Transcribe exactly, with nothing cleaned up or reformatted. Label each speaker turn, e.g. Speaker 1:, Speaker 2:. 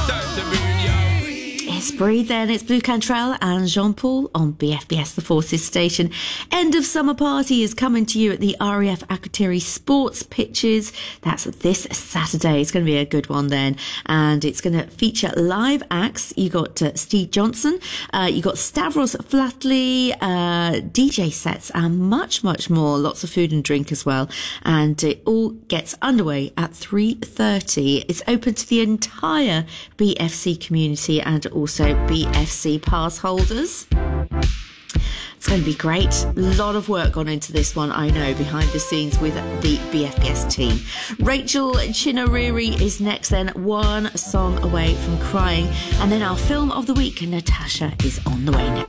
Speaker 1: It's Breathe Then, it's Blue Cantrell and Jean-Paul on B F B S The Forces station. End of Summer Party is coming to you at the R A F Akrotiri Sports Pitches. That's this Saturday. It's going to be a good one then. And it's going to feature live acts. You got uh, Steve Johnson, uh, you got Stavros Flatley, uh, D J sets and much, much more. Lots of food and drink as well. And it all gets underway at three thirty. It's open to the entire B F C community and also B F C pass holders. It's going to be great. A lot of work gone into this one, I know, behind the scenes with the B F B S team. Rachel Chinariri is next then, one song away from crying. And then our film of the week, Natasha, is on the way next.